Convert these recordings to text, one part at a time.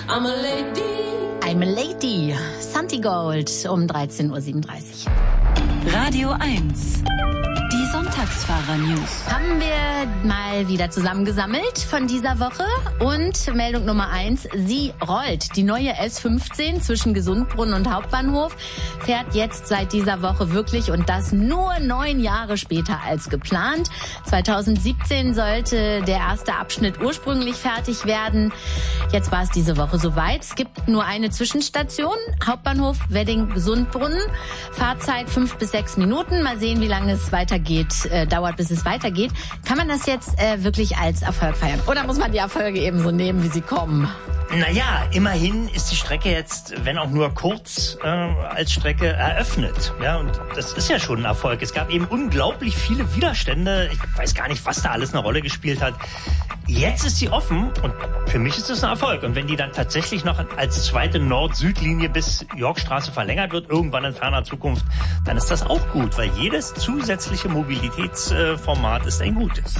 I'm a lady. I'm a lady. Santi Gold um 13.37 Uhr. Radio 1. Die Sonntagsfahrer-News. Haben wir mal wieder zusammengesammelt von dieser Woche. Und Meldung Nummer 1, sie rollt. Die neue S15 zwischen Gesundbrunnen und Hauptbahnhof fährt jetzt seit dieser Woche wirklich, und das nur 9 Jahre später als geplant. 2017 sollte der erste Abschnitt ursprünglich fertig werden. Jetzt war es diese Woche soweit. Es gibt nur eine Zwischenstation, Hauptbahnhof Wedding-Gesundbrunnen. Fahrzeit 5 bis 6 Minuten. Mal sehen, wie lange es dauert, bis es weitergeht. Kann man das jetzt wirklich als Erfolg feiern? Oder muss man die Erfolge eben so nehmen, wie sie kommen? Naja, immerhin ist die Strecke jetzt, wenn auch nur kurz, als Strecke eröffnet. Ja, und das ist ja schon ein Erfolg. Es gab eben unglaublich viele Widerstände. Ich weiß gar nicht, was da alles eine Rolle gespielt hat. Jetzt ist sie offen und für mich ist das ein Erfolg. Und wenn die dann tatsächlich noch als zweite Nord-Süd-Linie bis Yorkstraße verlängert wird, irgendwann in ferner Zukunft, dann ist das auch gut, weil jedes zusätzliche Mobilitätsformat ist ein gutes.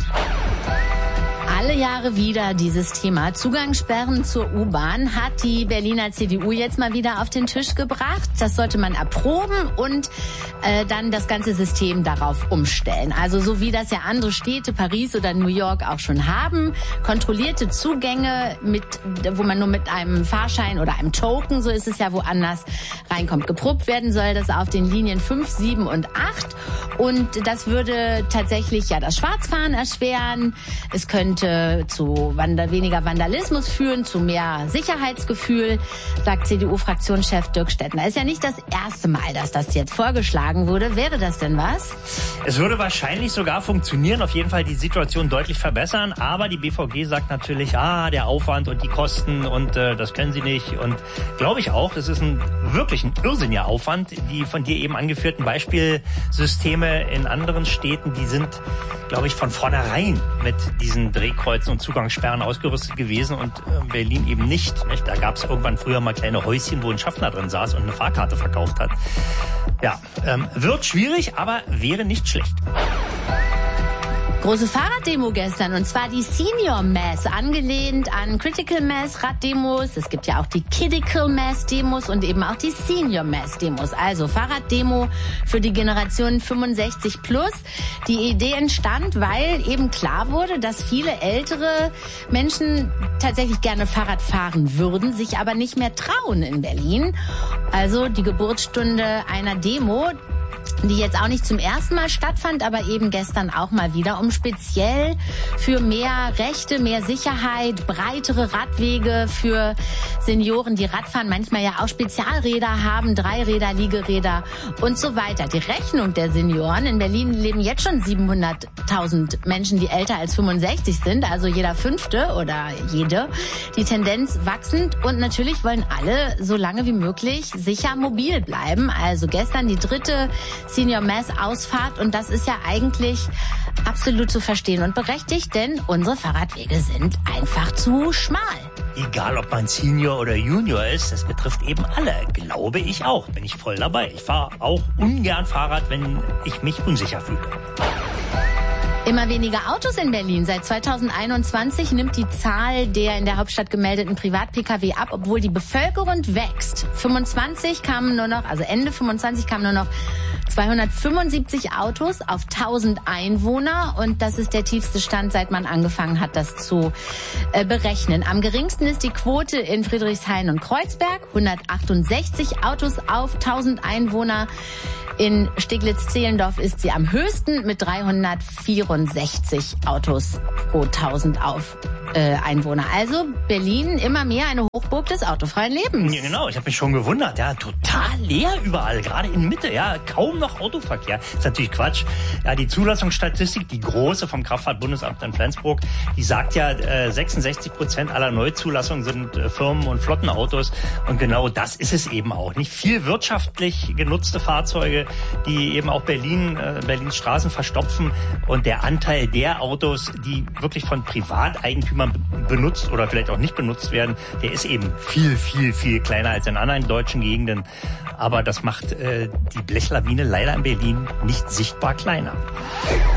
Alle Jahre wieder dieses Thema. Zugangssperren zur U-Bahn hat die Berliner CDU jetzt mal wieder auf den Tisch gebracht. Das sollte man erproben und dann das ganze System darauf umstellen. Also so wie das ja andere Städte, Paris oder New York auch schon haben. Kontrollierte Zugänge, wo man nur mit einem Fahrschein oder einem Token, so ist es ja woanders, reinkommt. Geprobt werden soll das auf den Linien 5, 7 und 8. Und das würde tatsächlich ja das Schwarzfahren erschweren. Es könnte zu weniger Vandalismus führen, zu mehr Sicherheitsgefühl, sagt CDU-Fraktionschef Dirk Stettner. Ist ja nicht das erste Mal, dass das jetzt vorgeschlagen wurde. Wäre das denn was? Es würde wahrscheinlich sogar funktionieren, auf jeden Fall die Situation deutlich verbessern. Aber die BVG sagt natürlich, der Aufwand und die Kosten und das können sie nicht. Und glaube ich auch, das ist wirklich ein irrsinniger Aufwand. Die von dir eben angeführten Beispielsysteme in anderen Städten, die sind, glaube ich, von vornherein mit diesen Drehkreuzen und Zugangssperren ausgerüstet gewesen und Berlin eben nicht. Da gab es irgendwann früher mal kleine Häuschen, wo ein Schaffner drin saß und eine Fahrkarte verkauft hat. Ja, wird schwierig, aber wäre nicht schlecht. Große Fahrraddemo gestern, und zwar die Senior Mass, angelehnt an Critical Mass Raddemos. Es gibt ja auch die Kidical Mass Demos und eben auch die Senior Mass Demos. Also Fahrraddemo für die Generation 65 plus. Die Idee entstand, weil eben klar wurde, dass viele ältere Menschen tatsächlich gerne Fahrrad fahren würden, sich aber nicht mehr trauen in Berlin. Also die Geburtsstunde einer Demo, die jetzt auch nicht zum ersten Mal stattfand, aber eben gestern auch mal wieder, um speziell für mehr Rechte, mehr Sicherheit, breitere Radwege für Senioren, die Radfahren, manchmal ja auch Spezialräder haben, Dreiräder, Liegeräder und so weiter. Die Rechnung der Senioren: in Berlin leben jetzt schon 700.000 Menschen, die älter als 65 sind, also jeder Fünfte oder jede. Die Tendenz wachsend, und natürlich wollen alle so lange wie möglich sicher mobil bleiben. Also gestern die 3. Senior Mass Ausfahrt, und das ist ja eigentlich absolut zu verstehen und berechtigt, denn unsere Fahrradwege sind einfach zu schmal. Egal, ob man Senior oder Junior ist, das betrifft eben alle, glaube ich auch. Bin ich voll dabei. Ich fahre auch ungern Fahrrad, wenn ich mich unsicher fühle. Immer weniger Autos in Berlin. Seit 2021 nimmt die Zahl der in der Hauptstadt gemeldeten Privat-Pkw ab, obwohl die Bevölkerung wächst. Ende 25 kamen nur noch 275 Autos auf 1000 Einwohner, und das ist der tiefste Stand, seit man angefangen hat, das zu berechnen. Am geringsten ist die Quote in Friedrichshain und Kreuzberg, 168 Autos auf 1000 Einwohner. In Steglitz-Zehlendorf ist sie am höchsten mit 364 Autos pro 1000 Einwohner. Also Berlin immer mehr eine Hochburg des autofreien Lebens. Ja, genau, ich habe mich schon gewundert. Ja, total leer überall, gerade in Mitte. Ja, kaum noch Autoverkehr. Ist natürlich Quatsch. Ja, die Zulassungsstatistik, die große vom Kraftfahrtbundesamt in Flensburg, die sagt ja, 66% aller Neuzulassungen sind Firmen- und Flottenautos. Und genau das ist es eben auch. Nicht viel wirtschaftlich genutzte Fahrzeuge, die eben auch Berlins Straßen verstopfen. Und der Anteil der Autos, die wirklich von Privateigentümern benutzt oder vielleicht auch nicht benutzt werden, der ist eben viel, viel, viel kleiner als in anderen deutschen Gegenden. Aber das macht die Blechlawine leider in Berlin nicht sichtbar kleiner.